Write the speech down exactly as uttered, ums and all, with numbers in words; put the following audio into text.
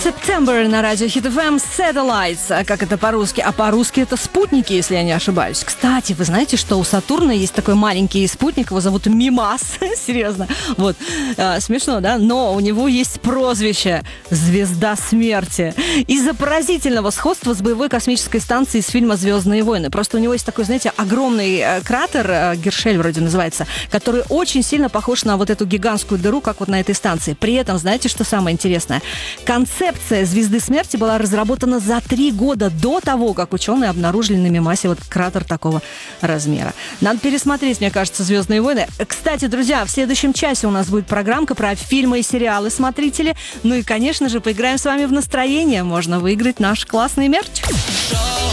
September на радио Hit эф эм, Satellites, а как это по-русски? А по-русски это спутники, если я не ошибаюсь. Кстати, вы знаете, что у Сатурна есть такой маленький спутник, его зовут Мимас, серьезно, вот, а, смешно, да? Но у него есть прозвище «Звезда смерти» из-за поразительного сходства с боевой космической станцией из фильма «Звездные войны». Просто у него есть такой, знаете, огромный кратер, Гершель вроде называется, который очень сильно похож на вот эту гигантскую дыру, как вот на этой станции. При этом, знаете, что самое интересное? Концепция звезды смерти была разработана за три года до того, как ученые обнаружили на Мимасе вот кратер такого размера. Надо пересмотреть, мне кажется, «Звездные войны». Кстати, друзья, в следующем часе у нас будет программка про фильмы и сериалы «Смотрители». Ну и, конечно же, поиграем с вами в настроение. Можно выиграть наш классный мерч.